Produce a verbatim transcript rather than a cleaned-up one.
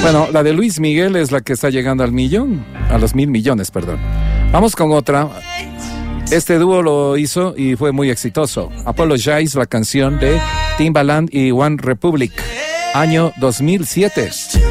Bueno, la de Luis Miguel es la que está llegando al millón, a los mil millones, perdón. Vamos con otra. Este dúo lo hizo y fue muy exitoso. Apologize, la canción de Timbaland y One Republic, año dos mil siete.